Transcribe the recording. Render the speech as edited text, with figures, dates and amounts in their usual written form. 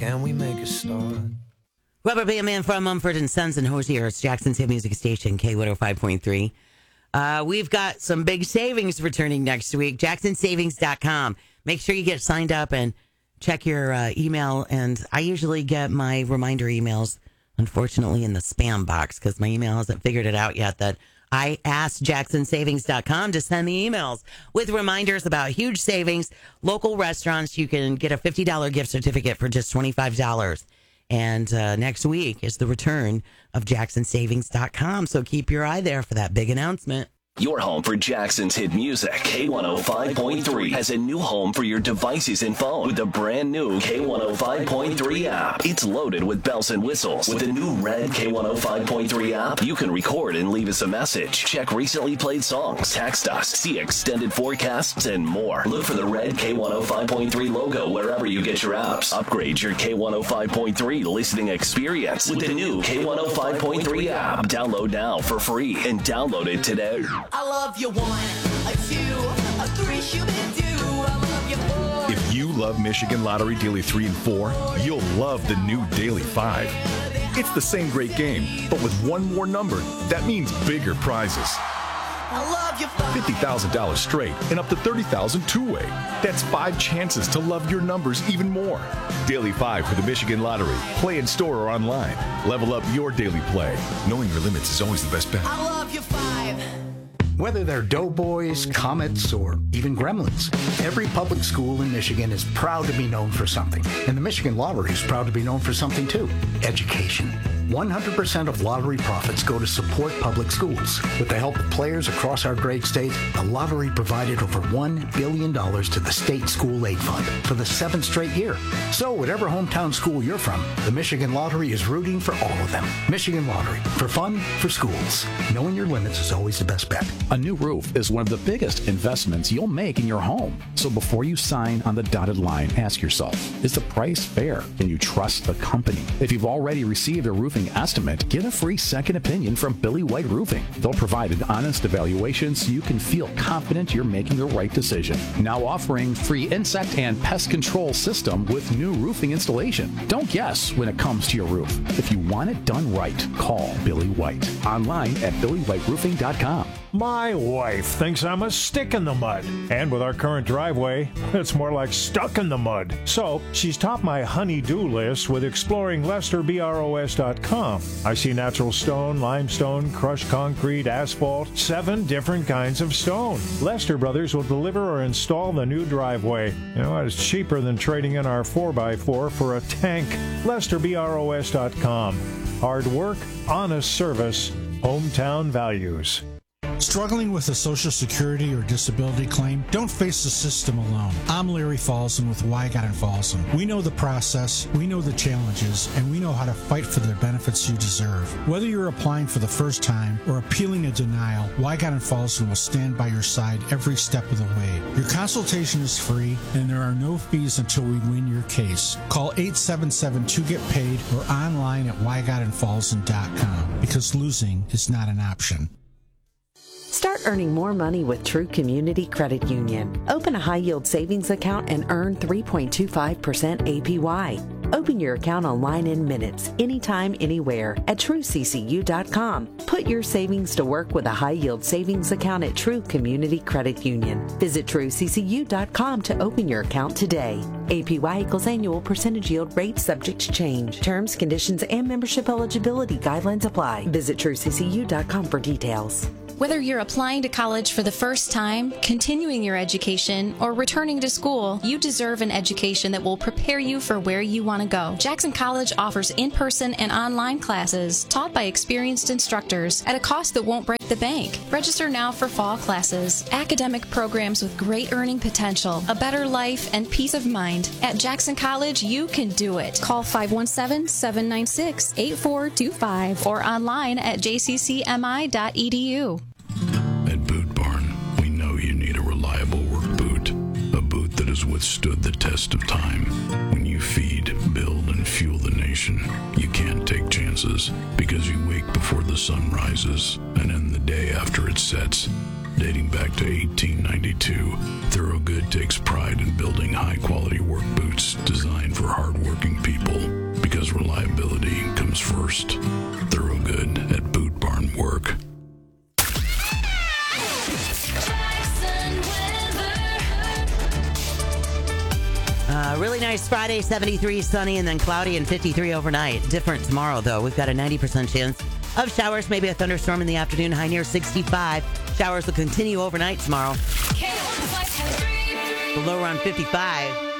Can we make a start? Rubber Band Man from Mumford & Sons and Hosier. It's Jackson's hit music station, K105.3. We've got some big savings returning next week. JacksonSavings.com. Make sure you get signed up and check your email. And I usually get my reminder emails, unfortunately, in the spam box because my email hasn't figured it out yet that I asked JacksonSavings.com to send me emails with reminders about huge savings. Local restaurants, you can get a $50 gift certificate for just $25. And next week is the return of JacksonSavings.com. So keep your eye there for that big announcement. Your home for Jackson's hit music, K105.3, has a new home for your devices and phone with the brand new K105.3 app. It's loaded with bells and whistles. With the new red K105.3 app, you can record and leave us a message. Check recently played songs, text us, see extended forecasts, and more. Look for the red K105.3 logo wherever you get your apps. Upgrade your K105.3 listening experience with the new K105.3 app. Download now for free and download it today. I love you 1, a 2, a 3, Shoo-Be-Doo. I love you 4. If you love Michigan Lottery Daily 3 and 4, you'll love the new Daily 5. It's the same great game, but with one more number, that means bigger prizes. I love you 5. $50,000 straight and up to $30,000 two-way. That's 5 chances to love your numbers even more. Daily 5 for the Michigan Lottery. Play in store or online. Level up your daily play. Knowing your limits is always the best bet. I love you 5. Whether they're Doughboys, Comets, or even Gremlins, every public school in Michigan is proud to be known for something. And the Michigan Lottery is proud to be known for something too: education. 100% of lottery profits go to support public schools. With the help of players across our great state, the lottery provided over $1 billion to the state school aid fund for the 7th straight year. So whatever hometown school you're from, the Michigan Lottery is rooting for all of them. Michigan Lottery, for fun, for schools. Knowing your limits is always the best bet. A new roof is one of the biggest investments you'll make in your home. So before you sign on the dotted line, ask yourself, is the price fair? Can you trust the company? If you've already received a roofing estimate, get a free second opinion from Billy White Roofing. They'll provide an honest evaluation so you can feel confident you're making the right decision. Now offering free insect and pest control system with new roofing installation. Don't guess when it comes to your roof. If you want it done right, call Billy White. Online at billywhiteroofing.com. My wife thinks I'm a stick in the mud. And with our current driveway, it's more like stuck in the mud. So she's topped my honey-do list with exploring LesterBROS.com. I see natural stone, limestone, crushed concrete, asphalt, 7 different kinds of stone. Lester Brothers will deliver or install the new driveway. You know, it's cheaper than trading in our 4x4 for a tank. LesterBROS.com. Hard work, honest service, hometown values. Struggling with a Social Security or disability claim? Don't face the system alone. I'm Larry Falson with Wygott and Falson. We know the process, we know the challenges, and we know how to fight for the benefits you deserve. Whether you're applying for the first time or appealing a denial, Wygott and Falson will stand by your side every step of the way. Your consultation is free, and there are no fees until we win your case. Call 877-2GET-PAID or online at WygottandFalson.com, because losing is not an option. Start earning more money with True Community Credit Union. Open a high-yield savings account and earn 3.25% APY. Open your account online in minutes, anytime, anywhere at TrueCCU.com. Put your savings to work with a high-yield savings account at True Community Credit Union. Visit TrueCCU.com to open your account today. APY equals annual percentage yield rate subject to change. Terms, conditions, and membership eligibility guidelines apply. Visit TrueCCU.com for details. Whether you're applying to college for the first time, continuing your education, or returning to school, you deserve an education that will prepare you for where you want to go. Jackson College offers in-person and online classes taught by experienced instructors at a cost that won't break the bank. Register now for fall classes, academic programs with great earning potential, a better life, and peace of mind. At Jackson College, you can do it. Call 517-796-8425 or online at jccmi.edu. At Boot Barn, we know you need a reliable work boot. A boot that has withstood the test of time. When you feed, build, and fuel the nation, you can't take chances because you wake before the sun rises and end the day after it sets. dating back to 1892. Thorogood takes pride in building high-quality work boots designed for hard-working people, because reliability comes first. Thorogood at Boot Barn Work. Really nice Friday, 73 sunny, and then cloudy and 53 overnight. Different tomorrow, though. We've got a 90% chance of showers, maybe a thunderstorm in the afternoon, high near 65. Showers will continue overnight tomorrow. The low around 55.